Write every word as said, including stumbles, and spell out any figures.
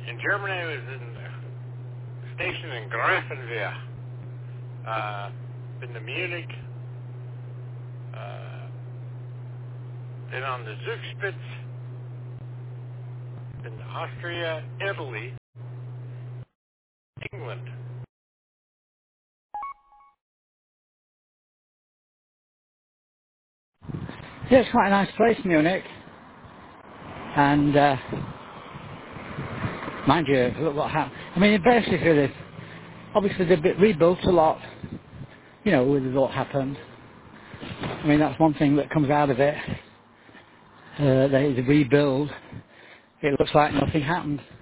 In Germany, I was in a station in Grafenwehr. Uh, been to Munich. Uh, been on the Zugspitze. Been to Austria, Italy, England. Yeah, it's quite a nice place, Munich. And, uh, mind you, look what happened. I mean, basically, they've, obviously they've been rebuilt a lot, you know, with what happened. I mean, that's one thing that comes out of it. Uh, they, the rebuild, it looks like nothing happened.